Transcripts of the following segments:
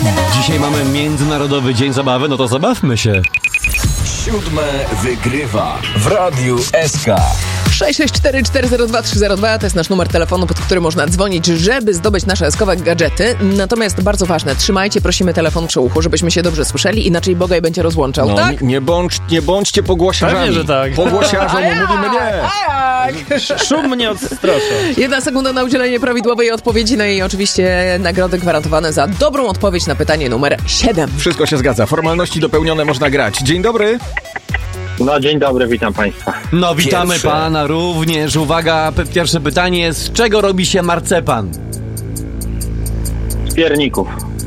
Dzisiaj mamy Międzynarodowy Dzień Zabawy, no to zabawmy się. 7 wygrywa w Radiu SK. 664-402-302 to jest nasz numer telefonu, pod który można dzwonić, żeby zdobyć nasze eskowe gadżety. Natomiast bardzo ważne, trzymajcie, prosimy telefon przy uchu, żebyśmy się dobrze słyszeli, inaczej Bogaj będzie rozłączał, No, tak? nie bądźcie pogłosiarzami. Pewnie, że tak. Pogłosiarzom mówimy nie. Szum mnie odstrasza. 1 sekunda na udzielenie prawidłowej odpowiedzi, no i oczywiście nagrody gwarantowane za dobrą odpowiedź na pytanie numer 7. Wszystko się zgadza. Formalności dopełnione, można grać. Dzień dobry. No dzień dobry, witam Państwa. No witamy Pierwsze. pana również. Uwaga, pierwsze pytanie. Z czego robi się marcepan? Z pierników.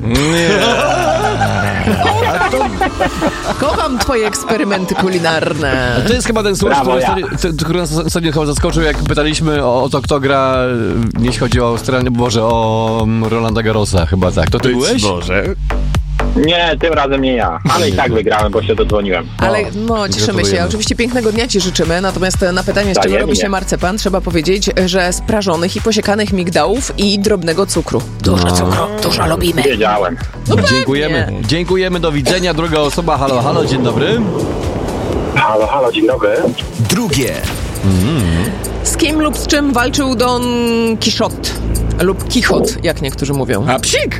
Kocham twoje eksperymenty kulinarne. To jest chyba ten słuch, Brawo, który nas ostatnio chyba zaskoczył, jak pytaliśmy o to, kto gra, jeśli chodzi o o Rolanda Garrosa, chyba tak. To ty byłeś? Boże. Nie, tym razem nie ja, ale i tak wygrałem, bo się dodzwoniłem. Ale no, cieszymy się. gratulujemy. Oczywiście pięknego dnia ci życzymy, natomiast na pytanie, z czego Wzajemnie. robi się marcepan, trzeba powiedzieć, że z prażonych i posiekanych migdałów i drobnego cukru. Dużo cukru, dużo lubimy. Wiedziałem. No Dziękujemy. pewnie. Dziękujemy, do widzenia. Druga osoba, halo, halo, dzień dobry. Halo, dzień dobry. Drugie. Z kim lub z czym walczył Don Quixote? Lub Kichot, jak niektórzy mówią. A psik!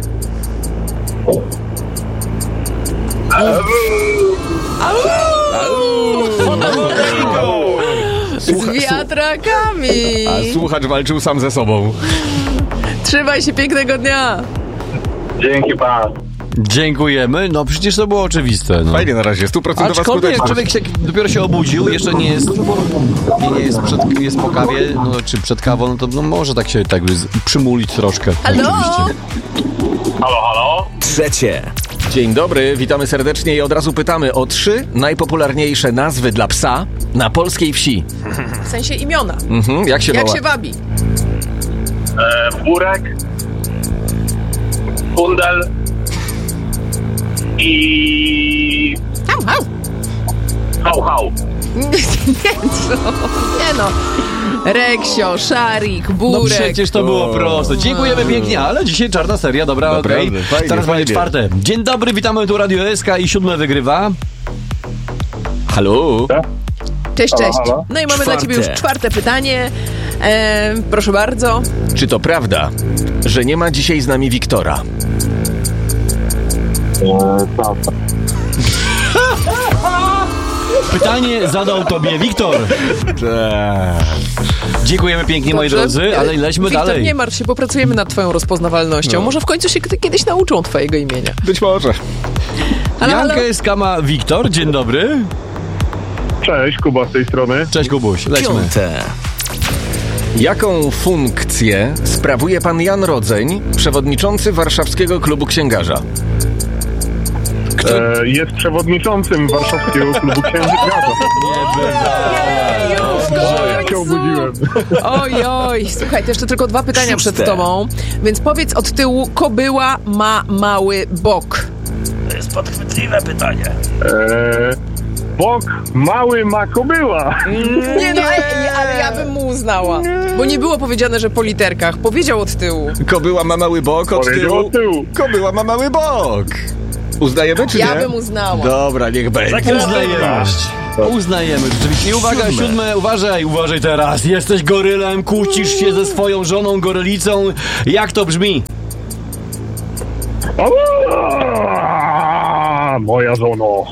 Z wiatrakami. A słuchacz walczył sam ze sobą. Trzymaj się, pięknego dnia. Dzięki pan. Dziękujemy. No przecież to było oczywiste. No. Fajnie na razie, 100% Aczkolwiek skuteczność. człowiek się dopiero się obudził, jeszcze nie jest jest po kawie, no, czy przed kawą, no to no, może tak się przymulić troszkę. Halo? Oczywiście. Halo? Trzecie. Dzień dobry, witamy serdecznie i od razu pytamy o 3 najpopularniejsze nazwy dla psa na polskiej wsi. W sensie imiona. Jak się Jak woła? się wabi? Burek, Kundel i hał. Nie, co? Nie no. Reksio, Szarik, No Burek. przecież to było proste. Dziękujemy pięknie, ale dzisiaj czarna seria, dobra, okej. Naprawdę, fajnie, Teraz będzie fajnie. 4. Dzień dobry, witamy tu Radio SK i 7 wygrywa. Halo? Cześć, cześć. halo. No i mamy dla ciebie już 4 pytanie. Proszę bardzo. Czy to prawda, że nie ma dzisiaj z nami Wiktora? Pytanie zadał tobie Wiktor. Dziękujemy pięknie, moi Dobrze. drodzy, ale lećmy Wiktor, dalej. nie martw się, popracujemy nad twoją rozpoznawalnością. Może w końcu się kiedyś nauczą twojego imienia. Być może. Halo, halo? Jankę Skama Wiktor, dzień dobry. Cześć, Kuba z tej strony. Cześć Kubuś, lećmy. Piąte. Jaką funkcję sprawuje pan Jan Rodzeń, przewodniczący Warszawskiego Klubu Księgarza? Jest przewodniczącym Warszawskiego Klubu Księgarza. Już się obudziłem. Oj, słuchaj, to jeszcze tylko 2 pytania przed 6. tobą. Więc powiedz od tyłu, kobyła ma mały bok. Bok mały ma kobyła. Nie no, ale ja bym mu uznała. Bo nie było powiedziane, że po literkach. Powiedział od tyłu. Kobyła ma mały bok, od Powiedział tyłu. od tyłu. Kobyła ma mały bok. Uznajemy czy nie? Ja bym uznała. Dobra, niech będzie. Uznajemy, rzeczywiście. I uwaga, 7, uważaj teraz. Jesteś gorylem, kłócisz się ze swoją żoną gorylicą. Jak to brzmi? Moja żono.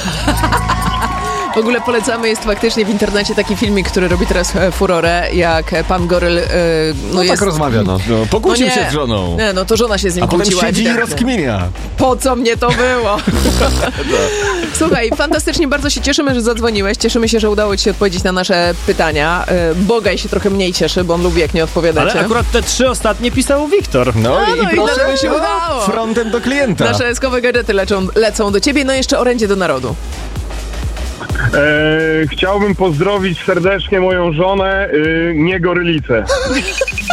W ogóle polecamy, jest faktycznie w internecie taki filmik, który robi teraz furorę, jak pan goryl No jest... tak rozmawia, no. No, pokłócił się z nie, żoną. nie, no to żona się z nim A potem kłóciła. siedzi i ewidentnie. rozkminia. Po co mnie to było? Słuchaj, fantastycznie, bardzo się cieszymy, że zadzwoniłeś. Cieszymy się, że udało ci się odpowiedzieć na nasze pytania. Bogaj się trochę mniej cieszy, bo on lubi, jak nie odpowiadacie. Ale akurat te 3 ostatnie pisał Wiktor. No, no i proszę, dlatego się udało. frontem do klienta. Nasze eskowe gadżety lecą do ciebie, no i jeszcze orędzie do narodu. Chciałbym pozdrowić serdecznie moją żonę, nie gorylicę.